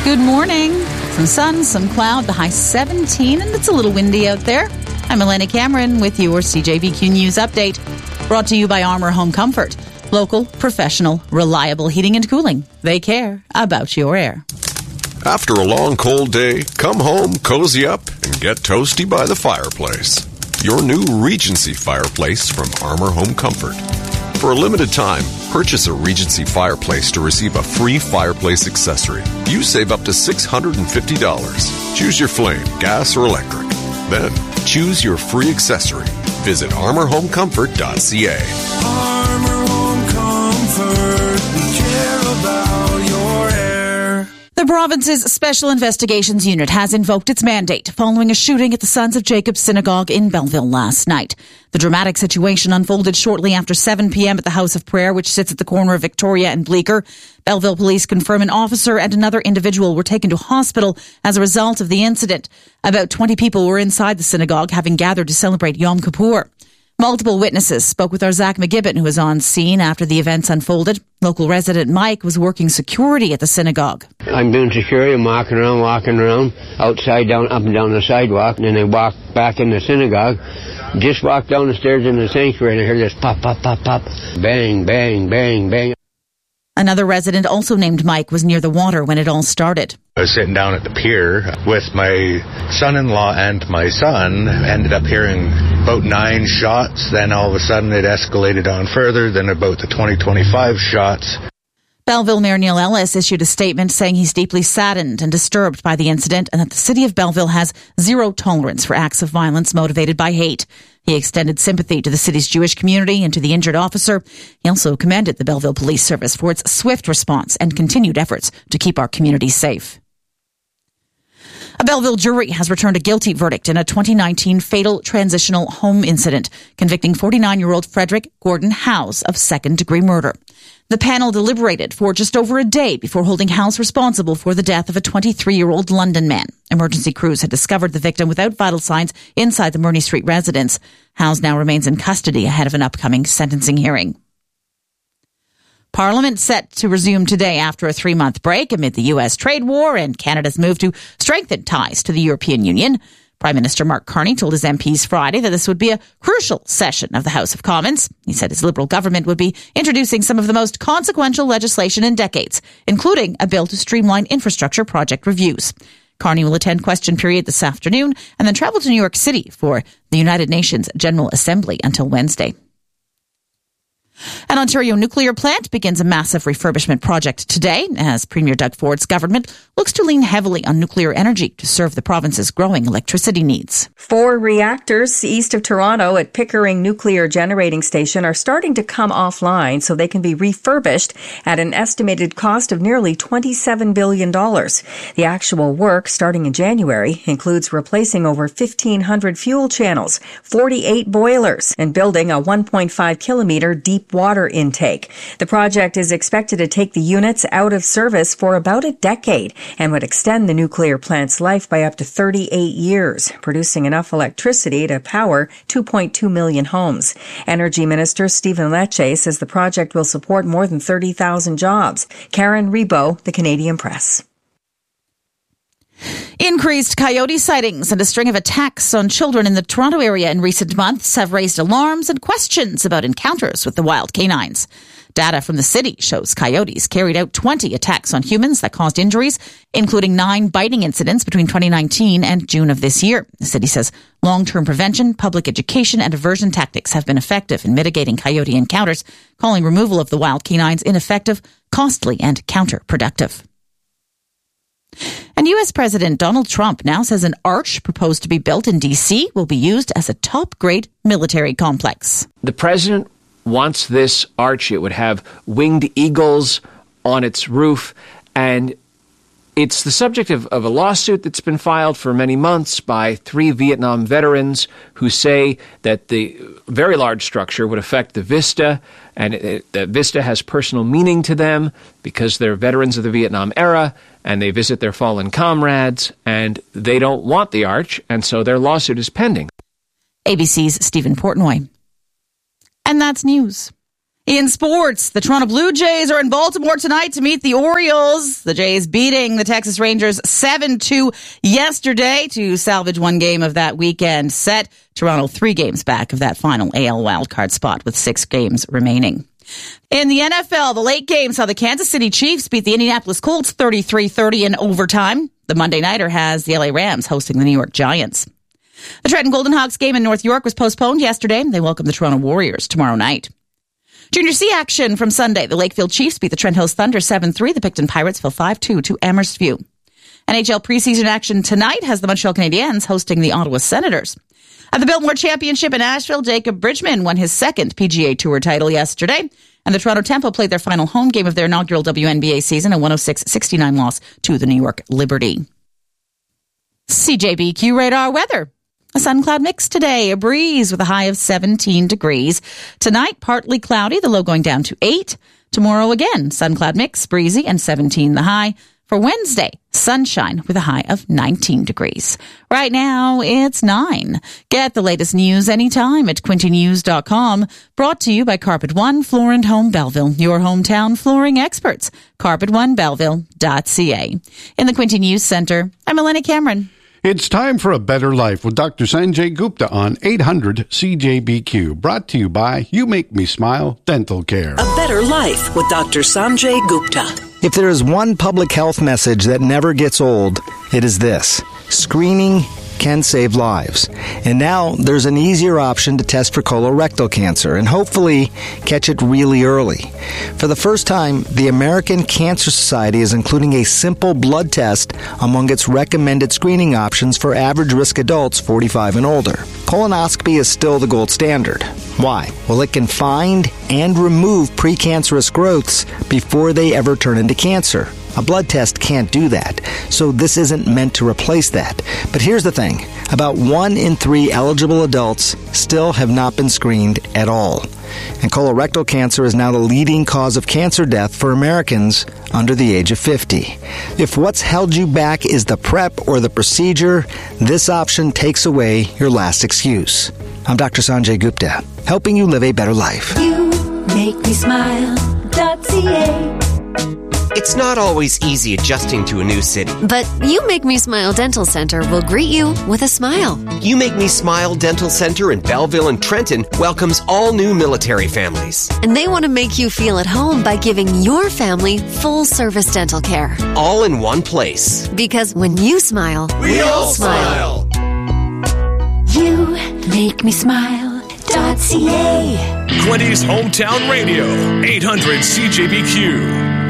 Good morning. Some sun, some cloud, the high 17, and it's a little windy out there. I'm Elena Cameron with your CJVQ News Update. Brought to you by Armour Home Comfort. Local, professional, reliable heating and cooling. They care about your air. After a long, cold day, come home, cozy up, and get toasty by the fireplace. Your new Regency fireplace from Armour Home Comfort. For a limited time, purchase a Regency fireplace to receive a free fireplace accessory. You save up to $650. Choose your flame, gas, or electric. Then, choose your free accessory. Visit ArmourHomeComfort.ca. Armour Home Comfort, we care about your air. The province's Special Investigations Unit has invoked its mandate following a shooting at the Sons of Jacob Synagogue in Belleville last night. The dramatic situation unfolded shortly after 7 p.m. at the House of Prayer, which sits at the corner of Victoria and Bleecker. Belleville police confirm an officer and another individual were taken to hospital as a result of the incident. About 20 people were inside the synagogue, having gathered to celebrate Yom Kippur. Multiple witnesses spoke with our Zach McGibbon, who was on scene after the events unfolded. Local resident Mike was working security at the synagogue. I'm doing security. I'm walking around, outside, up and down the sidewalk, and then I walk back in the synagogue. Just walked down the stairs in the sanctuary, and I heard this pop, pop, pop, pop, bang, bang, bang, bang. Another resident, also named Mike, was near the water when it all started. I was sitting down at the pier with my son-in-law and my son. Ended up hearing about 9 shots. Then all of a sudden it escalated on further. Then about the 20-25 shots. Belleville Mayor Neil Ellis issued a statement saying he's deeply saddened and disturbed by the incident and that the city of Belleville has zero tolerance for acts of violence motivated by hate. He extended sympathy to the city's Jewish community and to the injured officer. He also commended the Belleville Police Service for its swift response and continued efforts to keep our community safe. A Belleville jury has returned a guilty verdict in a 2019 fatal transitional home incident, convicting 49-year-old Frederick Gordon Howes of second-degree murder. The panel deliberated for just over a day before holding Howes responsible for the death of a 23-year-old London man. Emergency crews had discovered the victim without vital signs inside the Murney Street residence. Howes now remains in custody ahead of an upcoming sentencing hearing. Parliament set to resume today after a 3-month break amid the U.S. trade war and Canada's move to strengthen ties to the European Union. Prime Minister Mark Carney told his MPs Friday that this would be a crucial session of the House of Commons. He said his Liberal government would be introducing some of the most consequential legislation in decades, including a bill to streamline infrastructure project reviews. Carney will attend question period this afternoon and then travel to New York City for the United Nations General Assembly until Wednesday. An Ontario nuclear plant begins a massive refurbishment project today as Premier Doug Ford's government looks to lean heavily on nuclear energy to serve the province's growing electricity needs. 4 reactors east of Toronto at Pickering Nuclear Generating Station are starting to come offline so they can be refurbished at an estimated cost of nearly $27 billion. The actual work, starting in January, includes replacing over 1,500 fuel channels, 48 boilers, and building a 1.5-kilometer deep water intake. The project is expected to take the units out of service for about a decade and would extend the nuclear plant's life by up to 38 years, producing enough electricity to power 2.2 million homes. Energy Minister Stephen Lecce says the project will support more than 30,000 jobs. Karen Rebo, The Canadian Press. Increased coyote sightings and a string of attacks on children in the Toronto area in recent months have raised alarms and questions about encounters with the wild canines. Data from the city shows coyotes carried out 20 attacks on humans that caused injuries, including 9 biting incidents between 2019 and June of this year. The city says long-term prevention, public education, and aversion tactics have been effective in mitigating coyote encounters, calling removal of the wild canines ineffective, costly, and counterproductive. And U.S. President Donald Trump now says an arch proposed to be built in D.C. will be used as a top-grade military complex. The president wants this arch. It would have winged eagles on its roof, and it's the subject of a lawsuit that's been filed for many months by 3 Vietnam veterans who say that the very large structure would affect the vista, and the vista has personal meaning to them because they're veterans of the Vietnam era, and they visit their fallen comrades, and they don't want the arch, and so their lawsuit is pending. ABC's Stephen Portnoy. And that's news. In sports, the Toronto Blue Jays are in Baltimore tonight to meet the Orioles. The Jays beating the Texas Rangers 7-2 yesterday to salvage one game of that weekend set. Toronto 3 games back of that final AL wildcard spot with 6 games remaining. In the NFL, the late game saw the Kansas City Chiefs beat the Indianapolis Colts 33-30 in overtime. The Monday Nighter has the LA Rams hosting the New York Giants. The Trenton Golden Hawks game in North York was postponed yesterday. They welcome the Toronto Warriors tomorrow night. Junior C action from Sunday. The Lakefield Chiefs beat the Trent Hills Thunder 7-3. The Picton Pirates fell 5-2 to Amherst View. NHL preseason action tonight has the Montreal Canadiens hosting the Ottawa Senators. At the Biltmore Championship in Asheville, Jacob Bridgman won his second PGA Tour title yesterday, and the Toronto Tempo played their final home game of their inaugural WNBA season, a 106-69 loss to the New York Liberty. CJBQ Radar weather. A sun-cloud mix today, a breeze with a high of 17 degrees. Tonight, partly cloudy, the low going down to 8. Tomorrow again, sun-cloud mix, breezy, and 17 the high. For Wednesday, sunshine with a high of 19 degrees. Right now, it's 9. Get the latest news anytime at quintynews.com. Brought to you by Carpet One Floor and Home Belleville, your hometown flooring experts. CarpetOneBelleville.ca. In the Quinty News Center, I'm Elena Cameron. It's time for A Better Life with Dr. Sanjay Gupta on 800 CJBQ. Brought to you by You Make Me Smile Dental Care. A Better Life with Dr. Sanjay Gupta. If there is one public health message that never gets old, it is this. Screening can save lives. And now there's an easier option to test for colorectal cancer and hopefully catch it really early. For the first time, the American Cancer Society is including a simple blood test among its recommended screening options for average risk adults 45 and older. Colonoscopy is still the gold standard. Why? Well, it can find and remove precancerous growths before they ever turn into cancer. A blood test can't do that, so this isn't meant to replace that. But here's the thing. About 1 in 3 eligible adults still have not been screened at all. And colorectal cancer is now the leading cause of cancer death for Americans under the age of 50. If what's held you back is the prep or the procedure, this option takes away your last excuse. I'm Dr. Sanjay Gupta, helping you live a better life. You make me smile.ca. It's not always easy adjusting to a new city. But You Make Me Smile Dental Center will greet you with a smile. You Make Me Smile Dental Center in Belleville and Trenton welcomes all new military families. And they want to make you feel at home by giving your family full-service dental care. All in one place. Because when you smile, we all smile. You make me smile.ca. Quinty's Hometown Radio, 800 CJBQ.